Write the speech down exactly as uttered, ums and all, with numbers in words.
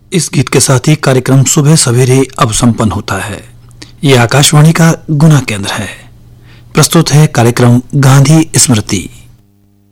इस गीत के साथ ही कार्यक्रम सुबह सवेरे अब संपन्न होता है। ये आकाशवाणी का गुना केंद्र है। प्रस्तुत है कार्यक्रम गांधी स्मृति।